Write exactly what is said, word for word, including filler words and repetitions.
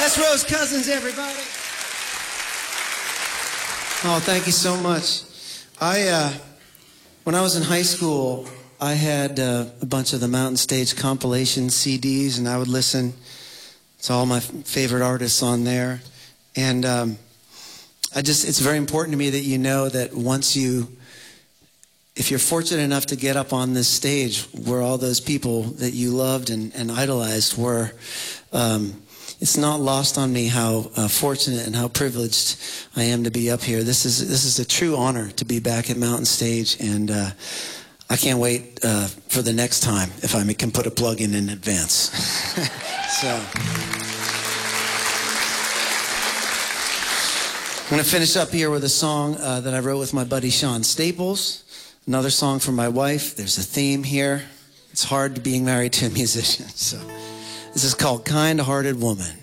That's Rose Cousins, everybody. Oh, thank you so much. I, uh, when I was in high school, I had uh, a bunch of the Mountain Stage compilation C Ds, and I would listen to all my favorite artists on there. And um, I just, it's very important to me that you know that once you, if you're fortunate enough to get up on this stage where all those people that you loved and, and idolized were, um, it's not lost on me how uh, fortunate and how privileged I am to be up here. This is this is a true honor to be back at Mountain Stage, and uh, I can't wait uh, for the next time if I can put a plug in in advance. So I'm going to finish up here with a song uh, that I wrote with my buddy Sean Staples. Another song for my wife. There's a theme here. It's hard being married to a musician. So this is called Kind-Hearted Woman.